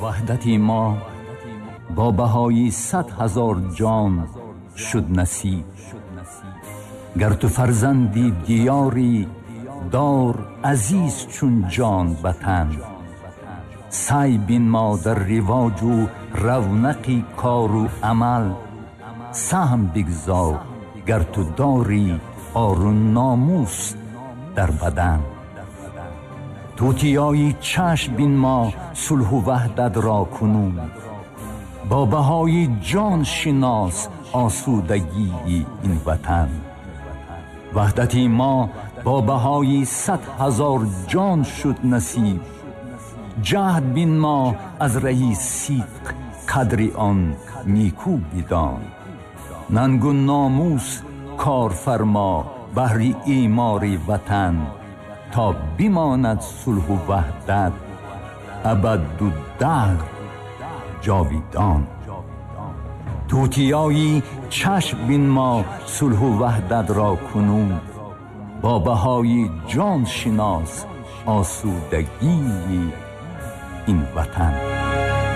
وحدتی ما با بهای 100,000 جان شد نصیب. گر تو فرزندی دیاری دار عزیز چون جان وطن. سعی بین ما در رواج و رونقی کار و عمل. سهم بگذار گر تو داری آر و ناموس در بدن. توتیای چشم بین ما صلح و وحدت را کنون. با بهای جان شناس آسودگی این وطن. وحدتی ما با بهای 100,000 جان شد نصیب. جهد بین ما از رهی صدق قدر آن نیکو بدان. ننگ و ناموس کار فرما بهر ایمار وطن. تا بماند صلح و وحدت ابد و دهر جاویدان. توتیایی چشم بین ما صلح و وحدت را کنون. با بهای جان شناس آسودگی این وطن.